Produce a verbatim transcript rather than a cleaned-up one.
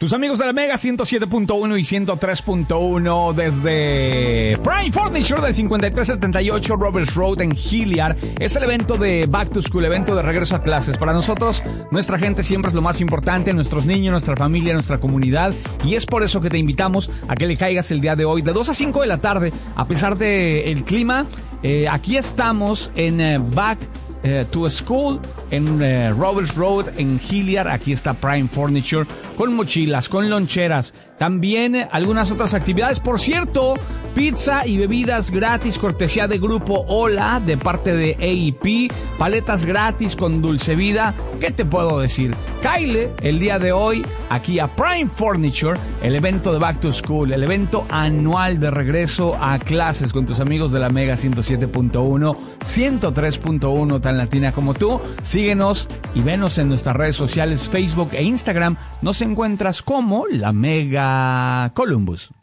Tus amigos de la Mega ciento siete punto uno y ciento tres punto uno desde Prime Furniture del cincuenta y tres setenta y ocho Roberts Road en Hilliard. Es el evento de Back to School, evento de regreso a clases. Para nosotros, nuestra gente siempre es lo más importante, nuestros niños, nuestra familia, nuestra comunidad. Y es por eso que te invitamos a que le caigas el día de hoy de dos a cinco de la tarde. A pesar del clima, eh, aquí estamos en eh, Back Uh, to School en uh, Roberts Road en Hilliard. Aquí está Prime Furniture con mochilas, con loncheras, también eh, algunas otras actividades. Por cierto, pizza y bebidas gratis cortesía de Grupo Hola de parte de A E P, paletas gratis con Dulce Vida. ¿Qué te puedo decir? Kyle, el día de hoy aquí a Prime Furniture, el evento de Back to School, el evento anual de regreso a clases con tus amigos de la Mega ciento siete punto uno, ciento tres punto uno, tan latina como tú. Síguenos y venos en nuestras redes sociales, Facebook e Instagram. Nos encuentras como La Mega Columbus.